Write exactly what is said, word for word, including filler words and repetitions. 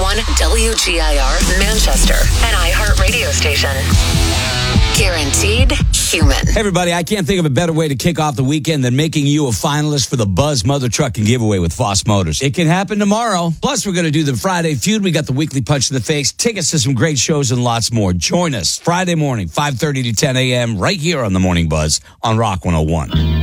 one W G I R Manchester, an iHeart radio station. Guaranteed human. Hey, everybody, I can't think of a better way to kick off the weekend than making you a finalist for the Buzz Mother Trucking Giveaway with Foss Motors. It can happen tomorrow. Plus, we're going to do the Friday Feud. We got the weekly Punch in the Face, tickets to some great shows, and lots more. Join us Friday morning, five thirty to ten a.m. right here on the Morning Buzz on Rock one oh one.